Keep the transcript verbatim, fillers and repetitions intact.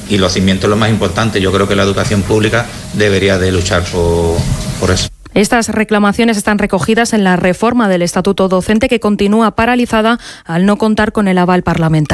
y los cimientos es lo más importante. Yo creo que la educación pública debería de luchar por, por eso. Estas reclamaciones están recogidas en la reforma del Estatuto Docente, que continúa paralizada al no contar con el aval parlamentario.